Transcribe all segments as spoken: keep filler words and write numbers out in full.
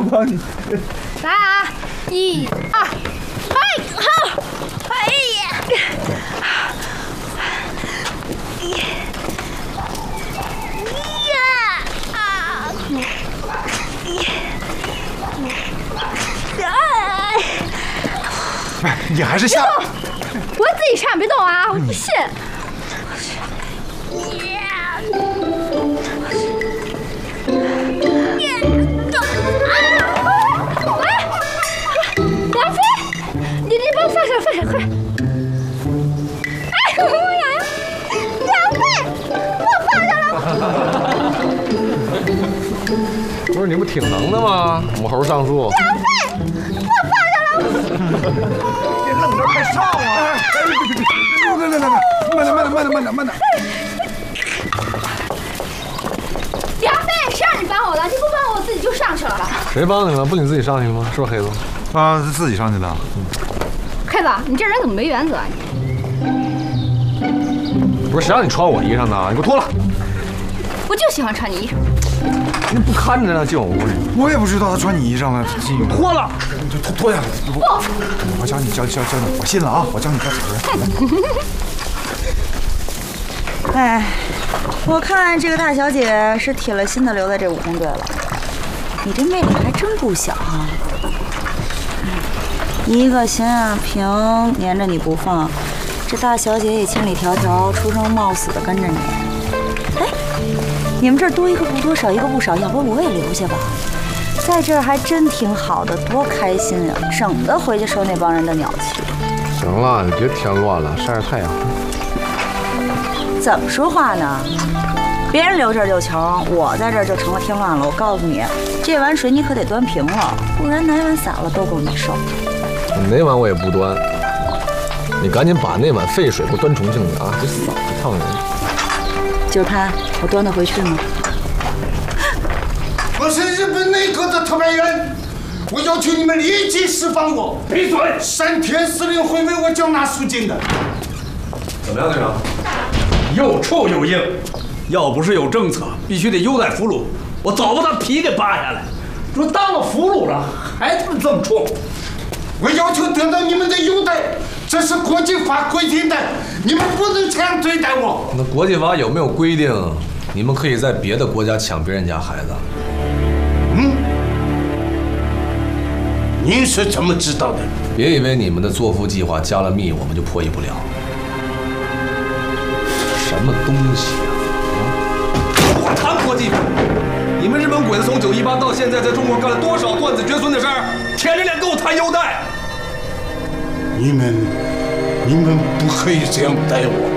帮你。 来啊！一二，哎，好，哎呀！呀啊！ 哎，你还是下。 我自己上，别动啊！我不信。梁飞，你你帮我放下，放下，快！哎，我呀呀！梁飞，我放下了。 不是你不挺能的吗？母猴上树。 梁飞，我放下了。 别愣着，快上啊！哎，别别别别！来来来来，慢点慢点慢点慢点慢点。 梁飞，谁让你帮我的？你不帮我，我自己就上去了吧？ 谁帮你了？不你自己上去吗？是不是黑子？ 啊，是自己上去的。 黑子，你这人怎么没原则啊你？ 不是谁让你穿我衣裳的？你给我脱了！ 我就喜欢穿你衣裳。 你不看着呢，进我屋里。 我也不知道他穿你衣裳了，进屋脱了， 脱脱下来。不，我教你教教教你，我信了啊，我教你教词。 哎，我看这个大小姐是铁了心的留在这武工队了。你这魅力还真不小啊！一个邢亚平黏着你不放，这大小姐也千里迢迢出生冒死的跟着你。哎，你们这儿多一个不多，少一个不少，要不我也留下吧？在这儿还真挺好的，多开心啊！省得回去受那帮人的鸟气。 行了，你别添乱了，晒晒太阳。 怎么说话呢？别人留这儿就穷，我在这儿就成了添乱了。我告诉你，这碗水你可得端平了，不然哪碗洒了都够你受。 哪碗我也不端，你赶紧把那碗沸水给我端重庆去啊！这嗓子烫人。 就是他，我端得回去吗？ 我是日本内阁的特派员，我要求你们立即释放我。闭嘴！山田司令会为我缴纳赎金的。 怎么样，队长？ 又臭又硬，要不是有政策，必须得优待俘虏，我早把他皮给扒下来。说当了俘虏了，还他妈这么冲！ 我要求得到你们的优待，这是国际法规定的，你们不能这样对待我。 那国际法有没有规定，你们可以在别的国家抢别人家孩子？ 嗯，您是怎么知道的？ 别以为你们的作父计划加了密，我们就破译不了。什么东西啊！我谈国际法，你们日本鬼子从九一八到现在，在中国干了多少断子绝孙的事儿？舔着脸跟我谈优待？ 你们，你们不可以这样待我。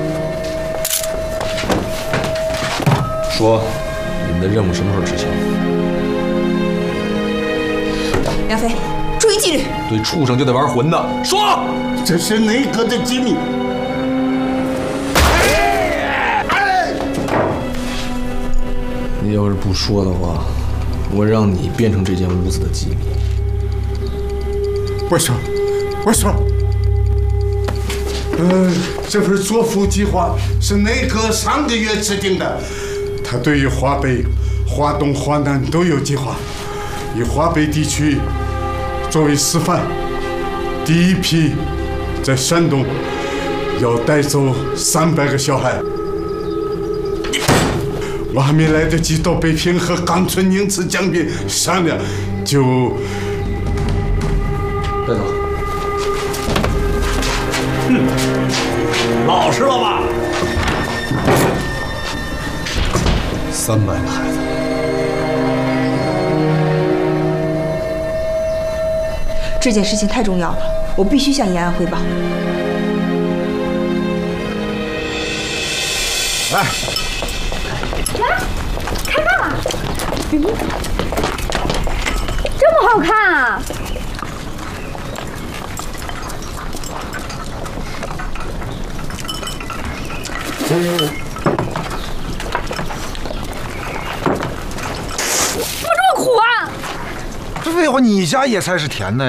说，你们的任务什么时候执行？ 梁飞，注意纪律。 对畜生就得玩混的。说， 这是内阁的机密。 你要是不说的话，我让你变成这间屋子的机密。 我说，我说，呃，这份作父计划是内阁上个月制定的，他对于华北、华东、华南都有计划，以华北地区作为示范，第一批在山东要带走三百个小孩。我还没来得及到北平和冈村宁次将军商量，就带走。 哼，老实了吧？ 三百个孩子。 这件事情太重要了，我必须向延安汇报。 来。 来，开饭了！嗯，这么好看啊！ 嗯， 怎么这么苦啊？ 这废话，你家野菜是甜的呀。